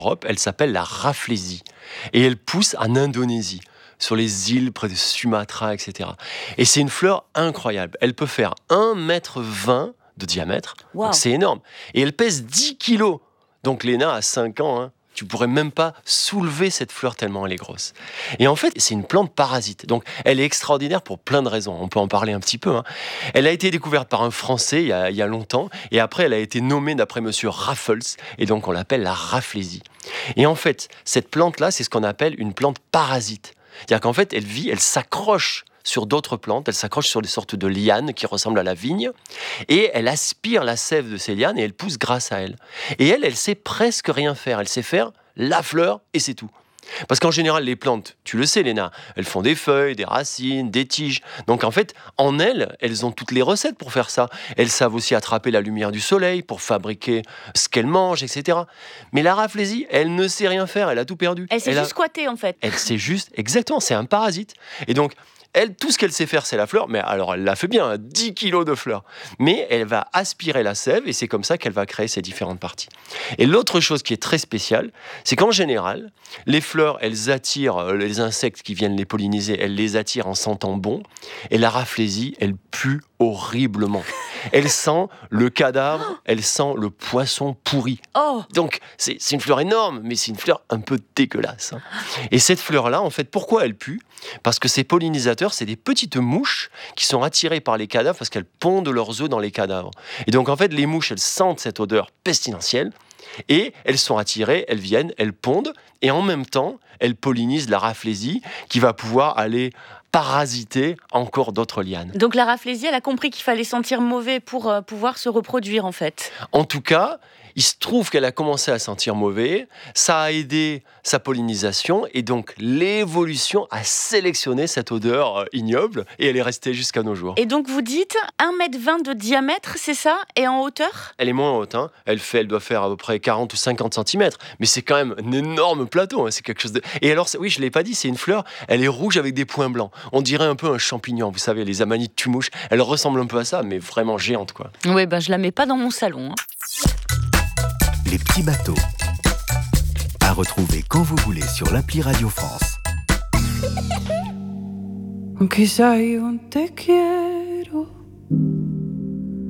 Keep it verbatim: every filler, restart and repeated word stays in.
Europe, elle s'appelle la Rafflesie. Et elle pousse en Indonésie, sur les îles près de Sumatra, et cetera. Et c'est une fleur incroyable. Elle peut faire un mètre vingt de diamètre, wow. Donc c'est énorme. Et elle pèse dix kilos. Donc Léna a cinq ans, hein, tu pourrais même pas soulever cette fleur tellement elle est grosse. Et en fait, c'est une plante parasite. Donc elle est extraordinaire pour plein de raisons. On peut en parler un petit peu. Hein. Elle a été découverte par un Français il y, a, il y a longtemps. Et après, elle a été nommée d'après monsieur Raffles. Et donc on l'appelle la Rafflesie. Et en fait, cette plante-là, c'est ce qu'on appelle une plante parasite. C'est-à-dire qu'en fait, elle vit, elle s'accroche sur d'autres plantes, elle s'accroche sur des sortes de lianes qui ressemblent à la vigne, et elle aspire la sève de ces lianes et elle pousse grâce à elle. Et elle, elle sait presque rien faire, elle sait faire la fleur et c'est tout. Parce qu'en général, les plantes, tu le sais Léna, elles font des feuilles, des racines, des tiges. Donc en fait, en elles, elles ont toutes les recettes pour faire ça. Elles savent aussi attraper la lumière du soleil pour fabriquer ce qu'elles mangent, et cetera. Mais la Rafflesie, elle ne sait rien faire, elle a tout perdu. Elle s'est elle juste a... squattée en fait. Elle sait juste, exactement, c'est un parasite. Et donc, elle, tout ce qu'elle sait faire, c'est la fleur. Mais alors, elle l'a fait bien, hein, dix kilos de fleurs. Mais elle va aspirer la sève et c'est comme ça qu'elle va créer ces différentes parties. Et l'autre chose qui est très spéciale, c'est qu'en général, les fleurs, elles attirent les insectes qui viennent les polliniser, elles les attirent en sentant bon. Et la Rafflesie, elle pue horriblement. Elle sent le cadavre, elle sent le poisson pourri. Oh. Donc, c'est, c'est une fleur énorme, mais c'est une fleur un peu dégueulasse. Hein. Et cette fleur-là, en fait, pourquoi elle pue ? Parce que ces pollinisateurs, c'est des petites mouches qui sont attirées par les cadavres parce qu'elles pondent leurs œufs dans les cadavres. Et donc, en fait, les mouches, elles sentent cette odeur pestilentielle et elles sont attirées, elles viennent, elles pondent et en même temps, elles pollinisent la Rafflesie qui va pouvoir aller parasiter encore d'autres lianes. Donc la Rafflesie, elle a compris qu'il fallait sentir mauvais pour euh, pouvoir se reproduire en fait. En tout cas, il se trouve qu'elle a commencé à sentir mauvais, ça a aidé sa pollinisation et donc l'évolution a sélectionné cette odeur euh, ignoble et elle est restée jusqu'à nos jours. Et donc vous dites un mètre vingt de diamètre, c'est ça ? Et en hauteur ? Elle est moins haute, hein. elle, fait, elle doit faire à peu près quarante ou cinquante centimètres, mais c'est quand même un énorme plateau, hein. C'est quelque chose de... Et alors, oui, je ne l'ai pas dit, c'est une fleur, elle est rouge avec des points blancs. On dirait un peu un champignon, vous savez, les amanites tumouches, elle ressemble un peu à ça, mais vraiment géante, quoi. Oui, ben je la mets pas dans mon salon. Hein. Les petits bateaux. À retrouver quand vous voulez sur l'appli Radio France. Quizá yo te quiero.